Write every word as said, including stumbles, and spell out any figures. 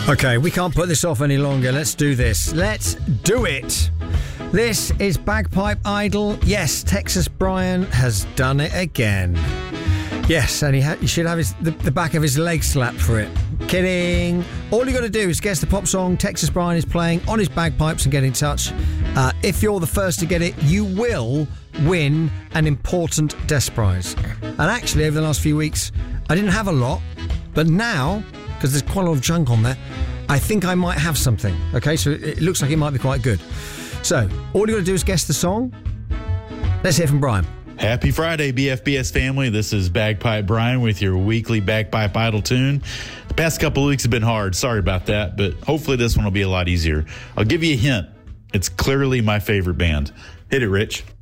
Okay, we can't put this off any longer. Let's do this. Let's do it. This is Bagpipe Idol. Yes, Texas Brian has done it again. Yes, and he, ha- he should have his, the, the back of his leg slapped for it. Kidding. All you got to do is guess the pop song Texas Brian is playing on his bagpipes and get in touch. Uh, if you're the first to get it, you will win an important desk prize. And actually, over the last few weeks, I didn't have a lot, but now, because there's quite a lot of junk on there, I think I might have something. Okay, so it, it looks like it might be quite good. So, all you got to do is guess the song. Let's hear from Brian. Happy Friday, B F B S family. This is Bagpipe Brian with your weekly Bagpipe Idol tune. The past couple of weeks have been hard. Sorry about that, but hopefully this one will be a lot easier. I'll give you a hint. It's clearly my favorite band. Hit it, Rich.